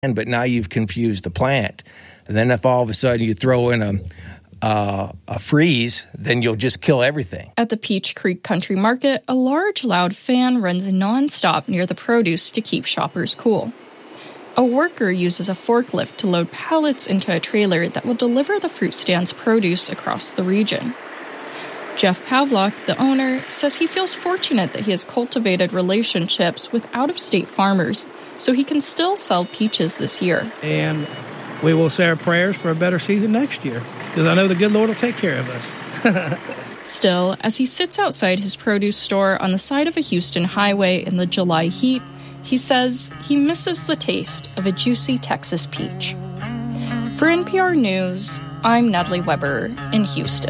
but now you've confused the plant. And then if all of a sudden you throw in a freeze, then you'll just kill everything. At the Peach Creek Country Market, a large, loud fan runs nonstop near the produce to keep shoppers cool. A worker uses a forklift to load pallets into a trailer that will deliver the fruit stand's produce across the region. Jeff Pavlock, the owner, says he feels fortunate that he has cultivated relationships with out-of-state farmers so he can still sell peaches this year. And we will say our prayers for a better season next year, because I know the good Lord will take care of us. Still, as he sits outside his produce store on the side of a Houston highway in the July heat, he says he misses the taste of a juicy Texas peach. For NPR News, I'm Natalie Weber in Houston.